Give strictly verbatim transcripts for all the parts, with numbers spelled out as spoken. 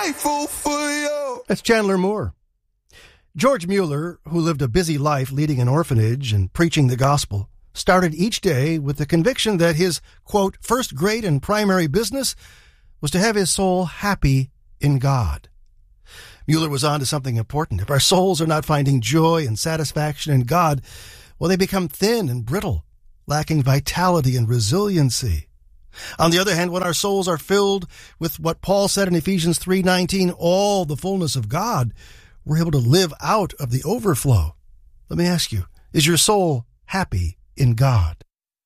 grateful for you. That's Chandler Moore. George Mueller, who lived a busy life leading an orphanage and preaching the gospel, started each day with the conviction that his, quote, first great and primary business was to have his soul happy in God. Mueller was on to something important. If our souls are not finding joy and satisfaction in God, well, they become thin and brittle, lacking vitality and resiliency. On the other hand, when our souls are filled with what Paul said in Ephesians three nineteen, all the fullness of God, we're able to live out of the overflow. Let me ask you, is your soul happy in God?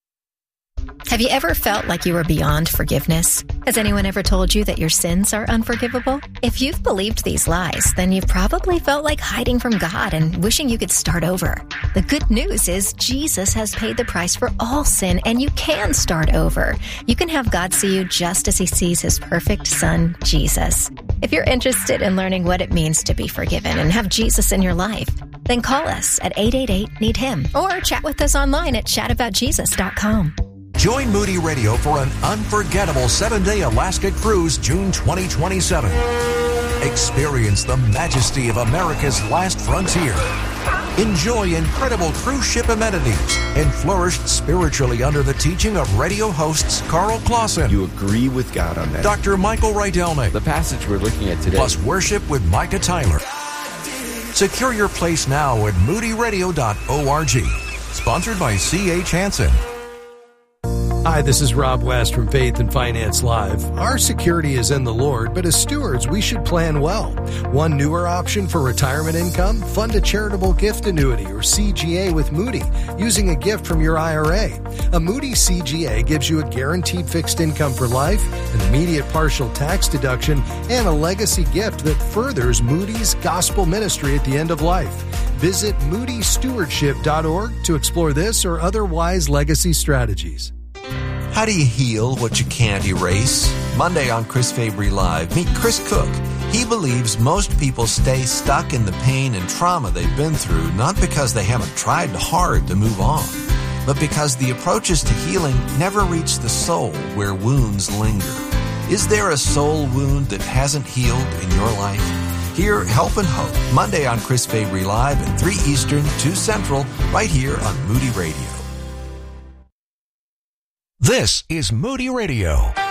Have you ever felt like you were beyond forgiveness? Has anyone ever told you that your sins are unforgivable? If you've believed these lies, then you've probably felt like hiding from God and wishing you could start over. The good news is Jesus has paid the price for all sin, and you can start over. You can have God see you just as he sees his perfect son, Jesus. If you're interested in learning what it means to be forgiven and have Jesus in your life, then call us at eight eight eight, need him or chat with us online at chat about jesus dot com. Join Moody Radio for an unforgettable seven-day Alaska cruise June twenty twenty-seven. Experience the majesty of America's last frontier. Enjoy incredible cruise ship amenities and flourish spiritually under the teaching of radio hosts Carl Clausen. You agree with God on that. Doctor Michael Rydelnik. The passage we're looking at today. Plus worship with Micah Tyler. Secure your place now at moody radio dot org. Sponsored by C H Hansen. Hi, this is Rob West from Faith and Finance Live. Our security is in the Lord, but as stewards, we should plan well. One newer option for retirement income, fund a charitable gift annuity or C G A with Moody using a gift from your I R A. A Moody C G A gives you a guaranteed fixed income for life, an immediate partial tax deduction, and a legacy gift that furthers Moody's gospel ministry at the end of life. Visit moody stewardship dot org to explore this or other wise legacy strategies. How do you heal what you can't erase? Monday on Chris Fabry Live, meet Chris Cook. He believes most people stay stuck in the pain and trauma they've been through, not because they haven't tried hard to move on, but because the approaches to healing never reach the soul where wounds linger. Is there a soul wound that hasn't healed in your life? Hear Help and Hope, Monday on Chris Fabry Live at three Eastern, two Central, right here on Moody Radio. This is Moody Radio.